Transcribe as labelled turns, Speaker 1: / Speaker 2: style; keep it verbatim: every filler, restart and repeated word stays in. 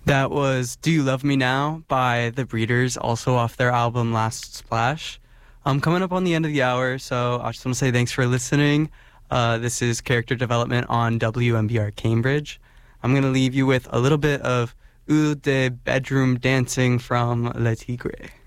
Speaker 1: That was Do You Love Me Now by The Breeders, also off their album Last Splash. I'm coming up on the end of the hour, so I just want to say thanks for listening. Uh, this is Character Development on W M B R Cambridge. I'm going to leave you with a little bit of Oud de Bedroom Dancing from Le Tigre.